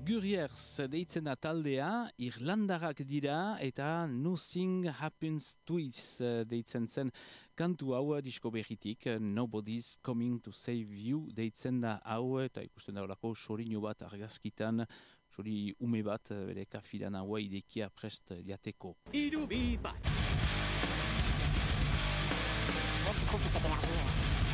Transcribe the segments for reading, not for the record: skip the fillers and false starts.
Guriers deitzen da taldea, Irlandarrak dira eta Nothing Happens Twice deitzen zen kantu hau disko berritik, Nobody's Coming to Save You deitzen da hau, eta ikusten da horako sorino bat argazkitan, sori ume bat bere kafilan haua idekia prest jateko. Hiru bi bat! Voici trouve toute cette énergie.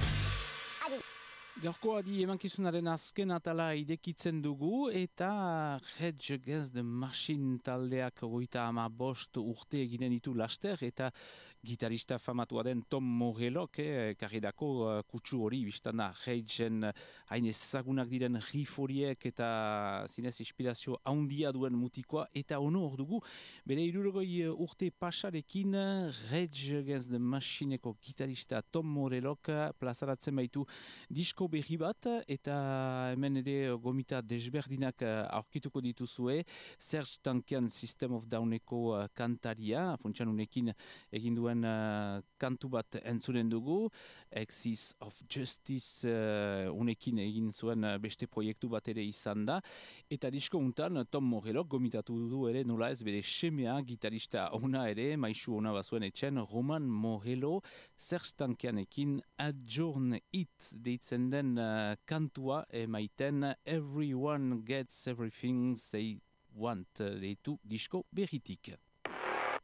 Gaurko adi emankizunaren azken atala idekitzen dugu eta Rage Against the Machine taldeak 35 urte eginen ditu laster eta gitarista famatua den Tom Morellok karridako kutsu hori biztana Rageen hain ezagunak diren riff horiek eta zinez inspirazio handia duen mutikoa eta ono hor dugu bere 60 urte pasarekin Rage Against the Machineko gitarista Tom Morellok plazaratzen baitu disko berri bat, eta hemen ere gomita desberdinak aurkituko dituzue, Serge Tankian System of Downeko kantaria, funtsan unekin egin duen kantu bat entzunen dugu, Axis of Justice unekin egin zuen beste proiektu bat ere izan da, eta disko untan Tom Morellok gomitatu du ere nola ez bere semea, gitarista ona ere, maisu ona bazuen etxen, Roman Morello, Serge Tankianekin Adjourn It deitzen den kantua emaiten Everyone Gets Everything They Want deitu disko berritik.